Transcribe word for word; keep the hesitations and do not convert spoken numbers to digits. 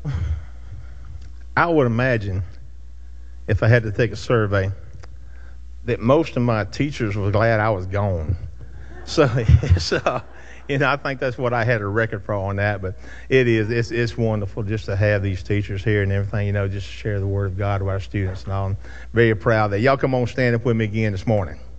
I would imagine if I had to take a survey that most of my teachers were glad I was gone. So, so you know, I think that's what I had a record for on that. But it is, it's, it's wonderful just to have these teachers here and everything, you know, just share the Word of God with our students. And all. I'm very proud that y'all come on, stand up with me again this morning.